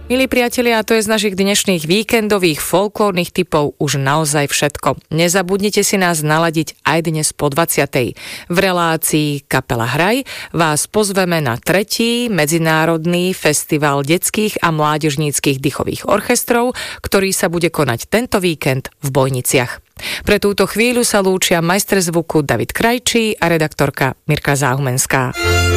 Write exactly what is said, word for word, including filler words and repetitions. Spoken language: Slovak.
Milí priatelia, to je z našich dnešných víkendových folklórnych tipov už naozaj všetko. Nezabudnite si nás naladiť aj dnes po dvadsiatej. V relácii Kapela Hraj vás pozveme na tretí medzinárodný festival detských a mládežníckych dýchových orchestrov, ktorý sa bude konať tento víkend v Bojniciach. Pre túto chvíľu sa lúčia majster zvuku David Krajčí a redaktorka Mirka Záhumenská.